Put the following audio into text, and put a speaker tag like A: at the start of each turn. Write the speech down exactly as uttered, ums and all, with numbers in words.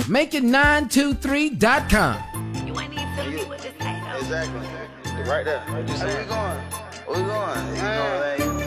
A: make it nine two three dot com.
B: You ain't even telling me what this ain't.
C: Exactly. Right there. What you saying? Where we going? Where we going? You know that.